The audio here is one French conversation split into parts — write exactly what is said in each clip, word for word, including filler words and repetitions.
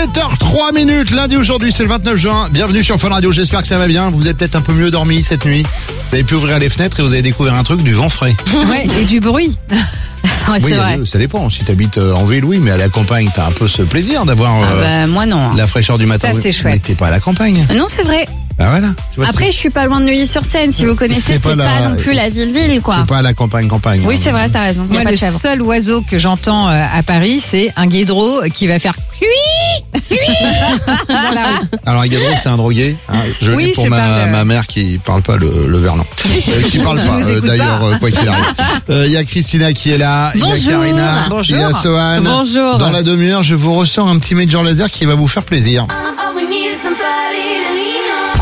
sept heures trois minutes, lundi aujourd'hui, c'est le vingt-neuf juin. Bienvenue sur Fun Radio, j'espère que ça va bien. Vous avez peut-être un peu mieux dormi cette nuit. Vous avez pu ouvrir les fenêtres et vous avez découvert un truc, du vent frais. Ouais, et du bruit. Ouais, oui, c'est vrai. ça dépend. Si t'habites en ville, oui, mais à la campagne, t'as un peu ce plaisir d'avoir Ah euh, bah, moi non. la fraîcheur du matin. Ça, c'est Mais chouette. t'es pas à la campagne. Non, c'est vrai. Bah voilà. Tu vois, Après, je suis pas loin de Neuilly-sur-Seine. Si vous connaissez, C'est c'est pas pas, la- non plus la ville-ville, c'est quoi. pas à la campagne, campagne. Oui, hein. c'est vrai, t'as raison. Il y a Moi, pas le de chèvre. seul oiseau que j'entends euh, à Paris, c'est un guédreau qui va faire cuit, cuit dans la rue. Alors, Guédreau, c'est un drogué. Hein. Je Oui, l'ai pour je ma, parle, euh, ma mère qui parle pas le, le verlan. Euh, qui parle Je pas, nous euh, écoute d'ailleurs, pas. euh, quoi qu'il arrive. Euh, Il y a Christina qui est là. Il y a Bonjour. Karina. Bonjour. Il y a Sohan. Bonjour. Dans la demi-heure, je vous ressors un petit Major Laser qui va vous faire plaisir. All we need is somebody to lean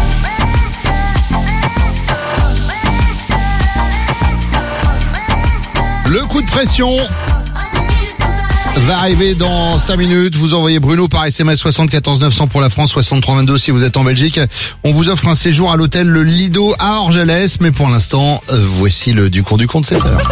on. Le coup de pression va arriver dans cinq minutes. Vous envoyez Bruno par S M S soixante-quatorze neuf cents pour la France, soixante-trois vingt-deux si vous êtes en Belgique. On vous offre un séjour à l'hôtel Le Lido à Orgelès. Mais pour l'instant, euh, voici le du cours du con de seize heures.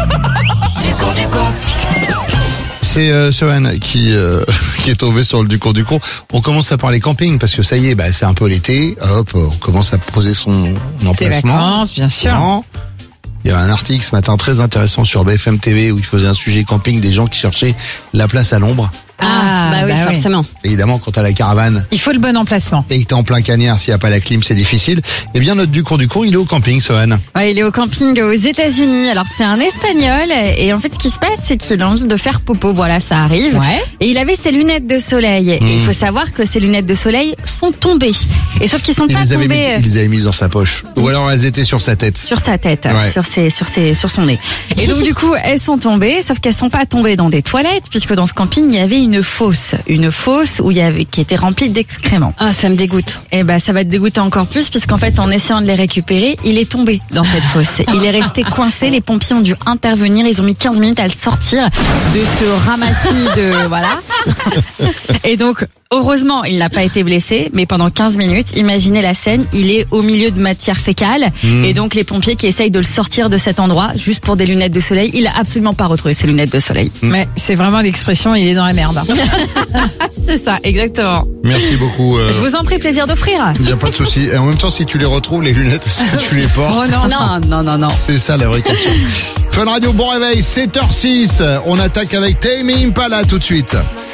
C'est euh, Sohan qui, euh, qui est tombé sur le du cours du con. On commence à parler camping parce que ça y est, bah, c'est un peu l'été. Hop, on commence à poser son C'est emplacement. vacances, bien sûr. Non. Il y avait un article ce matin très intéressant sur B F M T V où il faisait un sujet camping des gens qui cherchaient la place à l'ombre. Ah, bah oui, bah oui. forcément. Évidemment, quand t'as la caravane Il faut le bon emplacement. et que t'es en plein cagnard, s'il n'y a pas la clim, c'est difficile. Eh bien, notre du cours du con, il est au camping, Sohan. Ouais, il est au camping aux États-Unis. Alors, c'est un Espagnol. Et en fait, ce qui se passe, c'est qu'il a envie de faire popo. Voilà, ça arrive. Ouais. Et il avait ses lunettes de soleil. Et il faut savoir que ces lunettes de soleil sont tombées. Et sauf qu'ils sont Il pas les, avait tombées mis, euh, il les avait mises dans sa poche. Ou alors elles étaient sur sa tête. sur sa tête, Ouais. sur ses, sur ses, sur son nez. Et donc, du coup, elles sont tombées. Sauf qu'elles sont pas tombées dans des toilettes, puisque dans ce camping, il y avait une fosse. Une fosse où il y avait, qui était remplie d'excréments. Ah, ça me dégoûte. Et ben, ça va te dégoûter encore plus, puisqu'en fait, en essayant de les récupérer, il est tombé dans cette fosse. Il est resté coincé. Les pompiers ont dû intervenir. Ils ont mis quinze minutes à le sortir de ce ramassis de, voilà. Et donc, heureusement, il n'a pas été blessé, mais pendant quinze minutes, imaginez la scène, il est au milieu de matière fécale, et donc les pompiers qui essayent de le sortir de cet endroit, juste pour des lunettes de soleil. Il a absolument pas retrouvé ses lunettes de soleil. Mais c'est vraiment l'expression, il est dans la merde. C'est ça, exactement. Merci beaucoup. euh, Je vous en prie, plaisir d'offrir. Il n'y a pas de souci. Et en même temps, si tu les retrouves, les lunettes, est-ce que tu les portes? Oh non, Non, non, non, non. C'est ça la vraie question. Fun Radio, bon réveil, sept heures six. On attaque avec Tame Impala tout de suite.